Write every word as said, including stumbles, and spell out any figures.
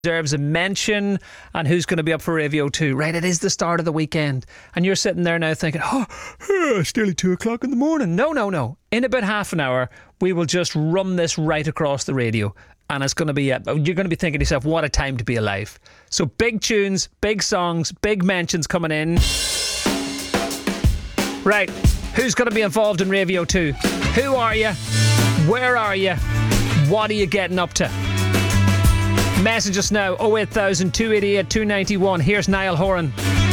deserves a mention and who's going to be up for Ravio two. Right, it is the start of the weekend and you're sitting there now thinking, oh, it's nearly two o'clock in the morning. No, no, no. In about half an hour, we will just run this right across the radio and it's going to be, a, you're going to be thinking to yourself, what a time to be alive. So big tunes, big songs, big mentions coming in. Right, who's going to be involved in Ravio two? Who are you? Where are you? What are you getting up to? Message us now, oh eight thousand, two eight eight, two nine one. Here's Niall Horan.